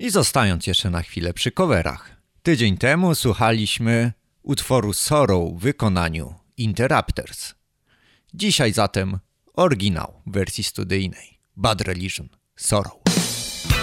I zostając jeszcze na chwilę przy coverach. Tydzień temu słuchaliśmy utworu Sorrow w wykonaniu Interrupters. Dzisiaj zatem oryginał w wersji studyjnej. Bad Religion, Sorrow.